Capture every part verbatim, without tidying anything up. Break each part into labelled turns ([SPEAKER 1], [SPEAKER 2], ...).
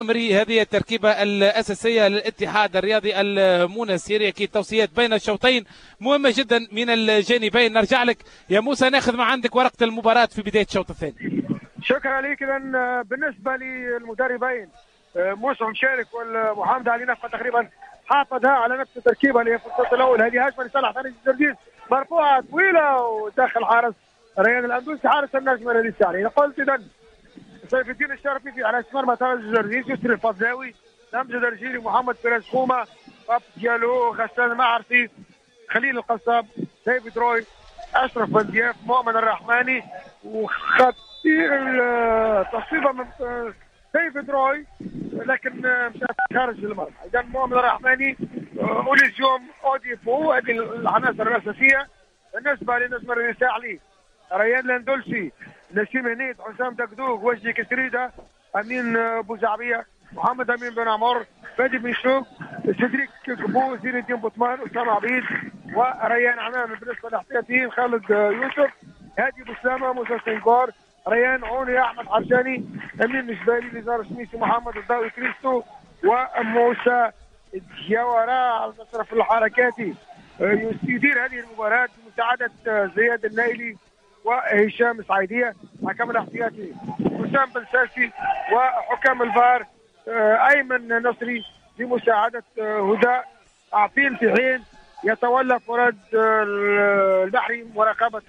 [SPEAKER 1] عمري هذه التركيبة الأساسية للاتحاد الرياضي المنستيري. أكيد توصيات بين الشوطين مهمة جدا من الجانبين. نرجع لك يا موسى ناخذ ما عندك ورقة المباراة في بداية الشوط الثاني.
[SPEAKER 2] شكرا لك. إذا بالنسبة للمدربين موسى مشارك ومحمد علي نفقة تقريبا حافظها على نفس التركيبة اللي في الشوط الأول. هذه هجمة لصالح ترجي الجرجيس مرفوعة طويلة وداخل حارس ريان الأندلسي حارس النجم الرئيسي. قلت إذا سيف الدين الشرفي في على مرمى ترجي الجرجيس، يسري الفضلاوي، امجد الرجيلي، محمد فراس خومه، باب ديالو، غسان معرفي، خليل القصاب، ديفيد روي، اشرف بن ضياف، مؤمن الرحماني، وخطير التصويبه من ديفيد روي لكن مشات خارج المرمى. اذا مؤمن الرحماني، اوليزيوم، اوديفو، هذه العناصر الاساسيه. بالنسبه لنجم الرساعلي ريان الاندلسي، نسيم هنيد، حسام دقدوق، وجدي كسريده، امين بوزعبيه، محمد امين بن عمر، فادي بن شوق، سيدريك كبو، زين الدين بوطمان، اسامه عبيد، وريان عمان. بالنسبه للاحتياطيين خالد يوسف، هادي بوسلامه، موسى سنغور، ريان عوني، احمد حرجاني، امين مشبالي، نزار شميسي، محمد الضاوي كريستو، وموسى دياورا على المشرف الحركاتي. يدير هذه المباراه بمساعده زياد النايلي وهشام سعيديه. حكم الاحتياطي حسام بن ساسي، وحكام الفار ايمن نصري بمساعده هدى عفين، في حين يتولى فراد البحري مراقبه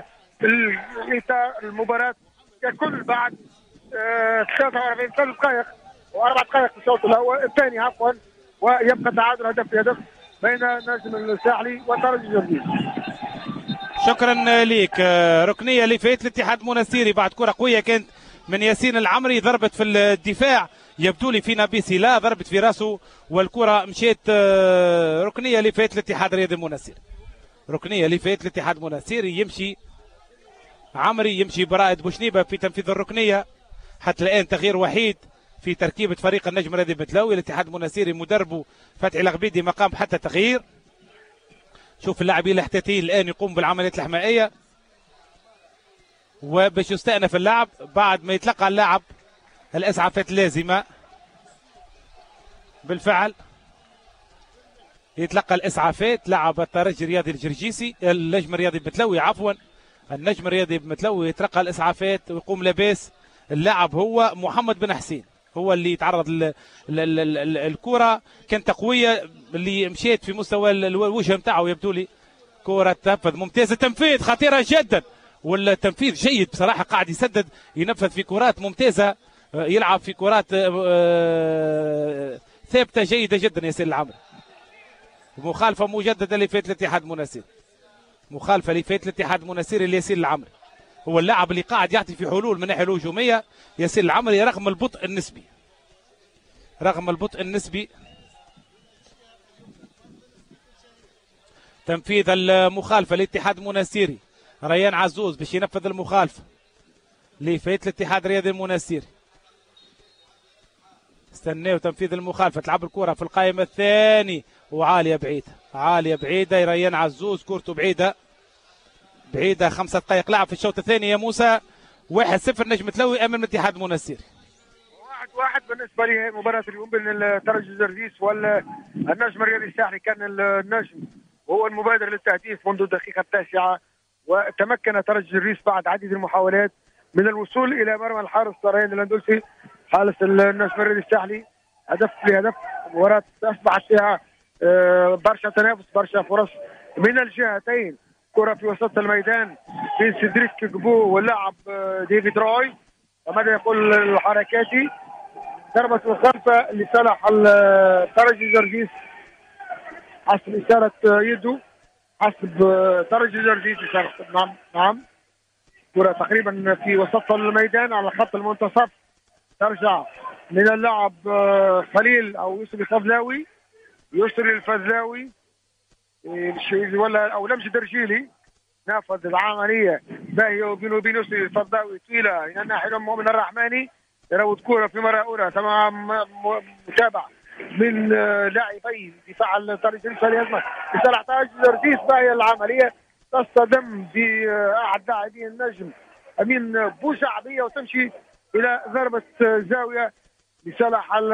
[SPEAKER 2] المباراه ككل بعد ثلاثة وأربعين دقائق واربع دقائق في الشوط الاول الثاني عفوا، ويبقى تعادل هدف بهدف بين نجم الساحلي وترجي الجرجيس.
[SPEAKER 1] شكرا ليك. ركنيه لفئه الاتحاد المنستيري بعد كره قويه كانت من ياسين العمري، ضربت في الدفاع يبدو لي في نابيسي، لا ضربت في راسه والكره مشيت. ركنيه لفئه الاتحاد الرياضي المنستيري، ركنيه لفئه الاتحاد المنستيري. يمشي عمري، يمشي برائد بوشنيبه في تنفيذ الركنيه. حتى الان تغيير وحيد في تركيبه فريق النجم الرياضي البتلاوي. الاتحاد المنستيري مدربه فتحي الغبيدي ما قام حتى تغيير. شوف اللاعبين الاحتياطيين الان يقوم بالعمليات الحمائيه وباش يستأنف اللعب بعد ما يتلقى اللاعب الاسعافات اللازمه. بالفعل يتلقى الاسعافات لاعب الترجي الرياضي الجرجيسي، النجم الرياضي البتلوي عفوا، النجم الرياضي البتلوي يتلقى الاسعافات ويقوم لاباس. اللاعب هو محمد بن حسين، هو اللي يتعرض الكره كانت قويه اللي مشيت في مستوى الوجه نتاعو. يبدو لي كره تنفذ ممتازه، تنفيذ خطيره جدا، والتنفيذ جيد بصراحه، قاعد يسدد ينفذ في كرات ممتازه، يلعب في كرات ثابته جيده جدا ياسين العمري. مخالفه مجدده لفئه الاتحاد المنستيري، مخالفه لفئه الاتحاد المنستيري لياسين العمري. هو اللاعب اللي قاعد يعطي في حلول من الناحيه الهجوميه ياسين العمري رغم البطء النسبي، رغم البطء النسبي. تنفيذ المخالفه للاتحاد المنستيري، ريان عزوز باش ينفذ المخالفه لفئه الاتحاد الرياضي المنستيري. استناو تنفيذ المخالفه، تلعب الكره في القائمه الثاني وعاليه بعيده، عاليه بعيده. ريان عزوز كورته بعيده بعيده. خمسة دقائق لعب في الشوط الثاني يا موسى. واحد صفر نجم تلوي امام الاتحاد المنستيري.
[SPEAKER 2] واحد واحد بالنسبه لي مباراه اليوم بين الترجي الجرجيس والنجم الرياضي الساحلي. كان النجم وهو المبادر للتهديف منذ الدقيقه التاسعه، وتمكن ترجي الجرجيس بعد عديد المحاولات من الوصول الى مرمى الحارس ريان الاندلسي حارس النجم الرياضي الساحلي. هدف لهدف. مباراه اصبحت فيها برشا تنافس، برشا فرص من الجهتين. كرة في وسط الميدان بين سيدريك كبو واللاعب ديفيد روي، وماذا يقول الحركاتي؟ ضربة مخالفة لصالح الترجي الجرجيس حسب إشارة يده، حسب ترجي الجرجيس إشارة. نعم نعم. كرة تقريبا في وسط الميدان على خط المنتصف، ترجع من اللاعب خليل أو يوسف الفضلاوي، يسري الفضلاوي ولا او لمش درجيلي نافذ العمليه باهيه وبينه وبين يسري الفضلاوي طويله الى الناحيه المؤمن الرحماني، يراود كوره في مره اولى تمام متابعه من لاعبي دفاع الترجي الجرجيس لصالح ترجي الجرجيس. باهيه العمليه تصطدم باحد لاعبي النجم امين بوشعبيه وتمشي الى ضربه زاويه لصالح